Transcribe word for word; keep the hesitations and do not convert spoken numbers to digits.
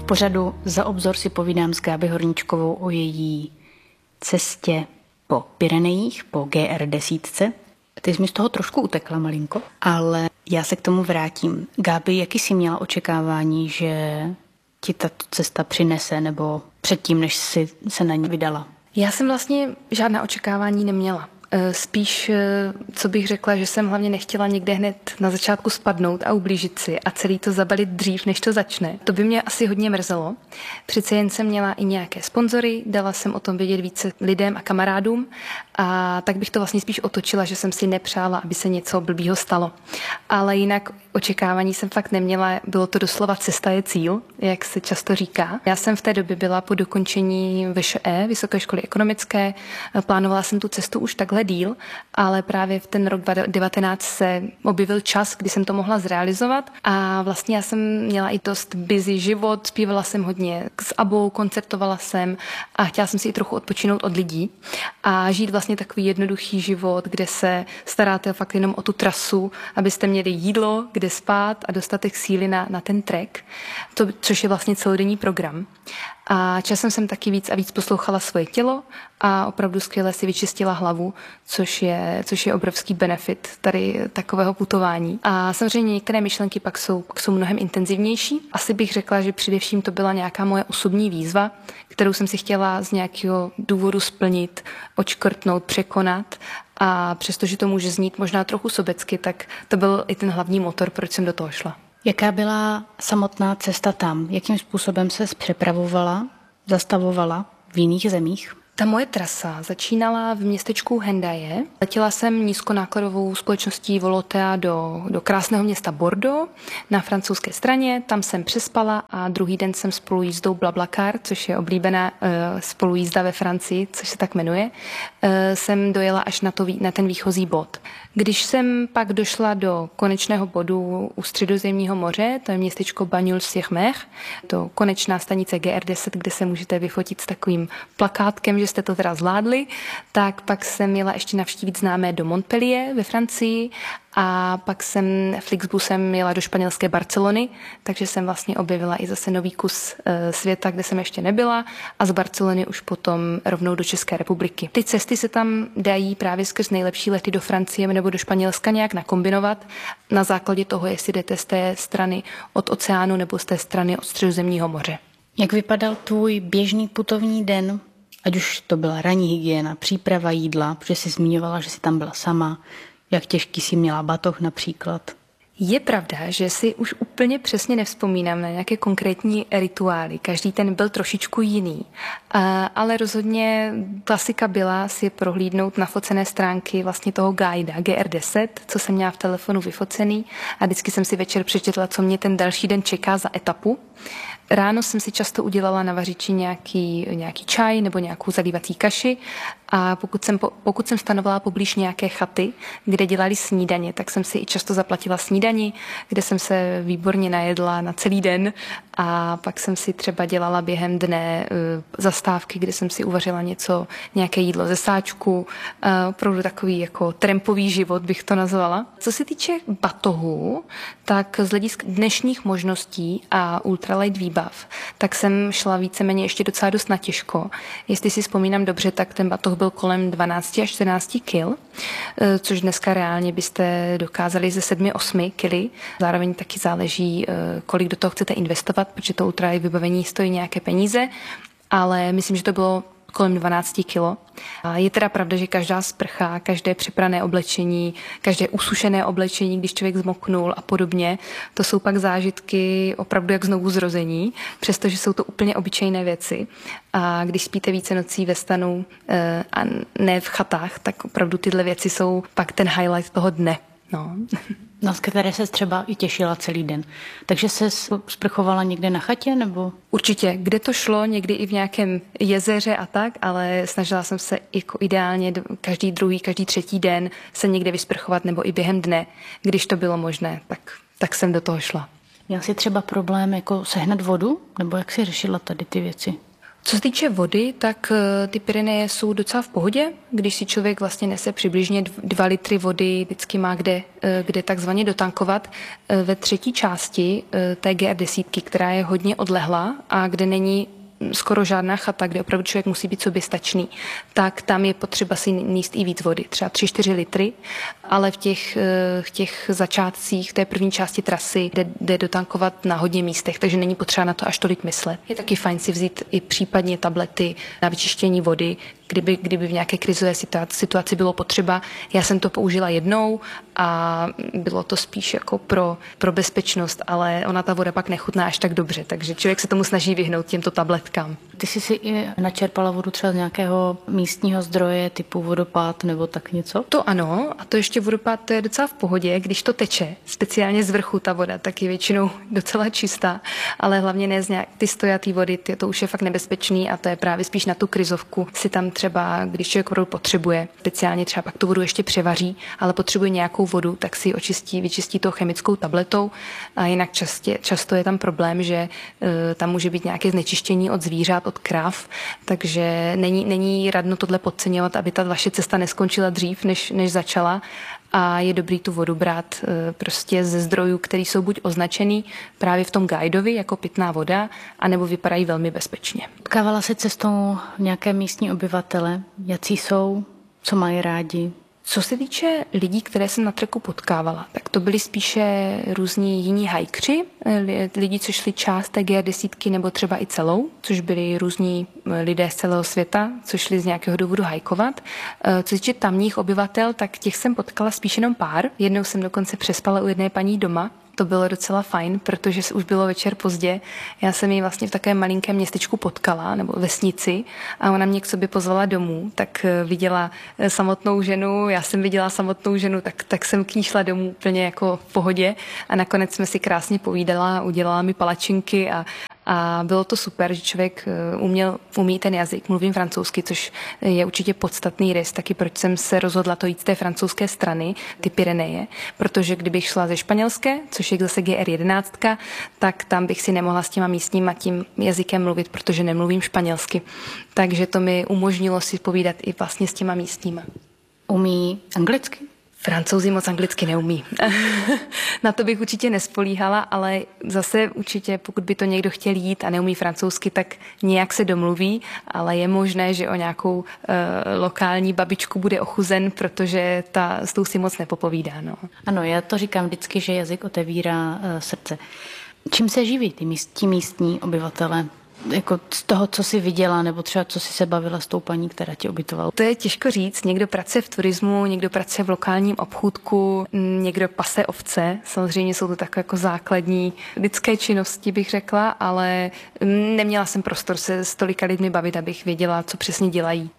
pořadu Za obzor si povídám s Gáby Horníčkovou o její cestě po Pyrenejích, po G R deset. Ty jsi mi z toho trošku utekla malinko, ale já se k tomu vrátím. Gáby, jaký jsi měla očekávání, že ti tato cesta přinese, nebo předtím, než jsi se na ní vydala? Já jsem vlastně žádná očekávání neměla. Spíš, co bych řekla, že jsem hlavně nechtěla někde hned na začátku spadnout a ublížit si a celý to zabalit dřív, než to začne. To by mě asi hodně mrzelo. Přece jen jsem měla i nějaké sponzory, dala jsem o tom vědět více lidem a kamarádům a tak bych to vlastně spíš otočila, že jsem si nepřála, aby se něco blbýho stalo. Ale jinak očekávání jsem fakt neměla, bylo to doslova cesta je cíl, jak se často říká. Já jsem v té době byla po dokončení V Š E, Vysoké školy ekonomické, plánovala jsem tu cestu už takhle díl, ale právě v ten rok dva tisíce devatenáct se objevil čas, kdy jsem to mohla zrealizovat a vlastně já jsem měla i dost busy život, zpívala jsem hodně s Abou, koncertovala jsem a chtěla jsem si i trochu odpočinout od lidí a žít vlastně takový jednoduchý život, kde se staráte fakt jenom o tu trasu, abyste měli jídlo, kde spát a dostatek síly na, na ten trek, to, což je vlastně celodenní program. A časem jsem taky víc a víc poslouchala svoje tělo a opravdu skvěle si vyčistila hlavu, což je, což je obrovský benefit tady takového putování. A samozřejmě některé myšlenky pak jsou, pak jsou mnohem intenzivnější. Asi bych řekla, že především to byla nějaká moje osobní výzva, kterou jsem si chtěla z nějakého důvodu splnit, odškrtnout, překonat. A přestože to může znít možná trochu sobecky, tak to byl i ten hlavní motor, proč jsem do toho šla. Jaká byla samotná cesta tam? Jakým způsobem ses přepravovala, zastavovala v jiných zemích? Ta moje trasa začínala v městečku Hendaye. Letěla jsem nízkonákladovou společností Volotea do, do krásného města Bordeaux na francouzské straně. Tam jsem přespala a druhý den jsem spolujízdou BlaBlaCar, což je oblíbená uh, spolujízda ve Francii, což se tak jmenuje, uh, jsem dojela až na, to, na ten výchozí bod. Když jsem pak došla do konečného bodu u Středozemního moře, to je městečko Bagnols-sur-Mer, to konečná stanice G R deset, kde se můžete vyfotit s takovým plakátkem, že jste to teda zvládli, tak pak jsem měla ještě navštívit známé do Montpellier ve Francii a pak jsem Flixbusem jela do španělské Barcelony, takže jsem vlastně objevila i zase nový kus e, světa, kde jsem ještě nebyla a z Barcelony už potom rovnou do České republiky. Ty cesty se tam dají právě skrz nejlepší lety do Francie nebo do Španělska nějak nakombinovat na základě toho, jestli jdete z té strany od oceánu nebo z té strany od Středozemního moře. Jak vypadal tvůj běžný putovní den? Ať už to byla ranní hygiena, příprava jídla, protože jsi zmiňovala, že jsi tam byla sama. Jak těžký jsi měla batoh například? Je pravda, že si už úplně přesně nevzpomínám na nějaké konkrétní rituály. Každý ten byl trošičku jiný. Ale rozhodně klasika byla si prohlídnout nafocené stránky vlastně toho guida G R deset, co jsem měla v telefonu vyfocený a vždycky jsem si večer přečetla, co mě ten další den čeká za etapu. Ráno jsem si často udělala na vařiči nějaký, nějaký čaj nebo nějakou zalívací kaši a pokud jsem, pokud jsem stanovala poblíž nějaké chaty, kde dělali snídaně, tak jsem si i často zaplatila snídani, kde jsem se výborně najedla na celý den a pak jsem si třeba dělala během dne uh, zastávky, kde jsem si uvařila něco, nějaké jídlo ze sáčku, uh, opravdu takový jako trampový život bych to nazvala. Co se týče batohu, tak z hlediska dnešních možností a ultralight výbav, tak jsem šla víceméně ještě docela dost na těžko. Jestli si vzpomínám dobře, tak ten batoh byl kolem dvanáct až čtrnáct kil, což dneska reálně byste dokázali ze sedm osm kily. Zároveň taky záleží, kolik do toho chcete investovat, protože to ultralight vybavení stojí nějaké peníze, ale myslím, že to bylo kolem dvanáct kilo. A je teda pravda, že každá sprcha, každé připrané oblečení, každé usušené oblečení, když člověk zmoknul a podobně, to jsou pak zážitky opravdu jak znovu zrození, přestože jsou to úplně obyčejné věci. A když spíte více nocí ve stanu a ne v chatách, tak opravdu tyhle věci jsou pak ten highlight toho dne. No. Na které se třeba i těšila celý den. Takže se sprchovala někde na chatě, nebo? Určitě, kde to šlo, někdy i v nějakém jezeře a tak, ale snažila jsem se jako ideálně každý druhý, každý třetí den se někde vysprchovat nebo i během dne, když to bylo možné, tak, tak jsem do toho šla. Měla jsi třeba problém jako sehnat vodu, nebo jak jsi řešila tady ty věci? Co se týče vody, tak ty Pyreneje jsou docela v pohodě. Když si člověk vlastně nese přibližně dva litry vody, vždycky má kde, kde takzvaně dotankovat. Ve třetí části té G R desítky, která je hodně odlehlá a kde není skoro žádná chata, kde opravdu člověk musí být soběstačný, tak tam je potřeba si níst i víc vody, třeba tři čtyři litry, ale v těch, v těch začátcích té první části trasy jde, jde dotankovat na hodně místech, takže není potřeba na to až tolik myslet. Je taky fajn si vzít i případně tablety na vyčištění vody, kdyby, kdyby v nějaké krizové situaci bylo potřeba. Já jsem to použila jednou a bylo to spíš jako pro, pro bezpečnost, ale ona ta voda pak nechutná až tak dobře, takže člověk se tomu snaží vyhnout těmto tabletkám. Ty jsi si i načerpala vodu třeba z nějakého místního zdroje typu vodopád nebo tak něco? To ano, a to ještě vodopád, to je docela v pohodě, když to teče, speciálně z vrchu ta voda, tak je většinou docela čistá, ale hlavně ne z nějak ty stojatý vody, ty, to už je fakt nebezpečný a to je právě spíš na tu krizovku. Si tam třeba, když člověk vodu potřebuje, speciálně třeba pak tu vodu ještě převaří, ale potřebuje nějakou vodu, tak si ji očistí, vyčistí to chemickou tabletou a jinak častě, často je tam problém, že e, tam může být nějaké znečištění od zvířat, od krav, takže není, není radno tohle podceňovat, aby ta vaše cesta neskončila dřív, než, než začala. A je dobrý tu vodu brát e, prostě ze zdrojů, které jsou buď označený právě v tom guidovi jako pitná voda, anebo vypadají velmi bezpečně. Potkávala se cestou nějaké místní obyvatele? Jací jsou? Co mají rádi? Co se týče lidí, které jsem na treku potkávala, tak to byli spíše různí jiní hajkři, lidi, co šli část té G R desítky nebo třeba i celou, což byli různí lidé z celého světa, co šli z nějakého důvodu hajkovat. Co se týče tamních obyvatel, tak těch jsem potkala spíš jenom pár. Jednou jsem dokonce přespala u jedné paní doma. To bylo docela fajn, protože už bylo večer pozdě. Já jsem ji vlastně v takovém malinkém městečku potkala, nebo vesnici, a ona mě k sobě pozvala domů, tak viděla samotnou ženu, já jsem viděla samotnou ženu, tak, tak jsem k ní šla domů úplně jako v pohodě a nakonec jsme si krásně povídala, udělala mi palačinky a A bylo to super, že člověk uměl, umí ten jazyk, mluvím francouzsky, což je určitě podstatný rys, taky proč jsem se rozhodla to jít z té francouzské strany, ty Pyreneje, protože kdybych šla ze španělské, což je zase G R jedenáct, tak tam bych si nemohla s těma místníma tím jazykem mluvit, protože nemluvím španělsky. Takže to mi umožnilo si povídat i vlastně s těma místníma. Umí anglicky? Francouzi moc anglicky neumí. Na to bych určitě nespolíhala, ale zase určitě, pokud by to někdo chtěl jít a neumí francouzsky, tak nějak se domluví, ale je možné, že o nějakou uh, lokální babičku bude ochuzen, protože ta s tou si moc nepopovídá. No. Ano, já to říkám vždycky, že jazyk otevírá uh, srdce. Čím se živí ty místní, místní obyvatele? Jako z toho, co jsi viděla, nebo třeba co jsi se bavila s tou paní, která tě ubytovala? To je těžko říct. Někdo pracuje v turismu, někdo pracuje v lokálním obchůdku, někdo pase ovce. Samozřejmě jsou to takové jako základní lidské činnosti, bych řekla, ale neměla jsem prostor se s tolika lidmi bavit, abych věděla, co přesně dělají.